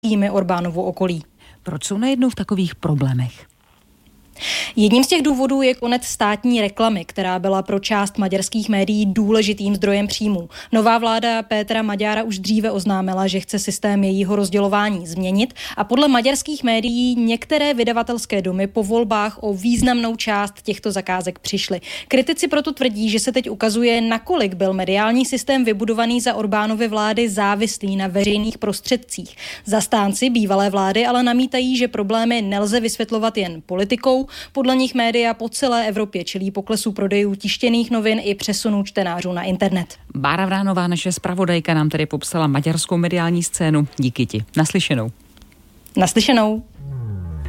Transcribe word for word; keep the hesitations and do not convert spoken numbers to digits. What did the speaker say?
Orbánovu okolí. Proč jsou najednou v takových problémech? Jedním z těch důvodů je konec státní reklamy, která byla pro část maďarských médií důležitým zdrojem příjmů. Nová vláda Pétera Magyara už dříve oznámila, že chce systém jejího rozdělování změnit a podle maďarských médií některé vydavatelské domy po volbách o významnou část těchto zakázek přišly. Kritici proto tvrdí, že se teď ukazuje, nakolik byl mediální systém vybudovaný za Orbánovy vlády závislý na veřejných prostředcích. Zastánci bývalé vlády ale namítají, že problémy nelze vysvětlovat jen politikou. Podle nich média po celé Evropě čelí poklesu prodejů tištěných novin i přesunu čtenářů na internet. Bára Vránová, naše zpravodajka, nám tedy popsala maďarskou mediální scénu. Díky ti. Naslyšenou. Naslyšenou.